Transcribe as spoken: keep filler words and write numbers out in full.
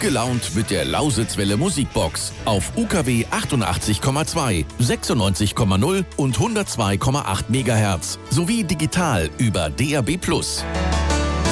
gelaunt mit der Lausitzwelle Musikbox auf U K W achtundachtzig Komma zwei, sechsundneunzig Komma null und hundertzwei Komma acht Megahertz sowie digital über D A B plus.